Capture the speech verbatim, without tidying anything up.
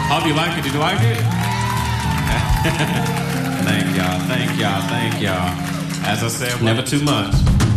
Hope you like it. Did you like it? Thank y'all. Thank y'all. Thank y'all. As I said, never too much.